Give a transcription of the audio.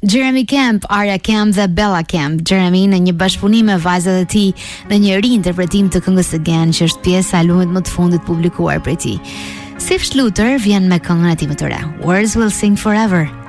Jeremy Camp, Arya Camp dhe Bella Camp. Jeremy në një bashkëpunim me vajzat e tij dhe një riinterpretim të këngës Again, që është pjesë e albumit më të fundit publikuar prej tij. Sif Schluter vjen me këngën e tij më të re, Words Will Sing Forever.